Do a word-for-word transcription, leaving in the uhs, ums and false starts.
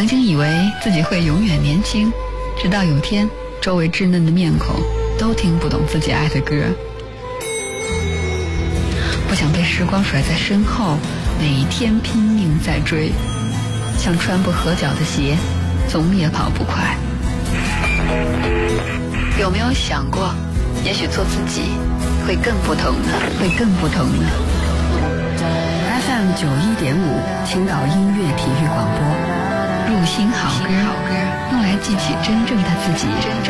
曾经以为自己会永远年轻，直到有天周围稚嫩的面孔都听不懂自己爱的歌。不想被时光甩在身后，每一天拼命在追，像穿不合脚的鞋，总也跑不快。有没有想过，也许做自己会更不同呢？会更不同呢 F M 九一点五，青岛音乐体育广播， 入心好歌，用来记起真正的自己。真正